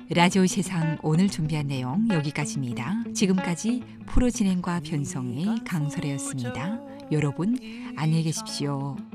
라디오 세상 오늘 준비한 내용 여기까지입니다. 지금까지 프로 진행과 변성의 강설혜였습니다. 여러분 안녕히 계십시오.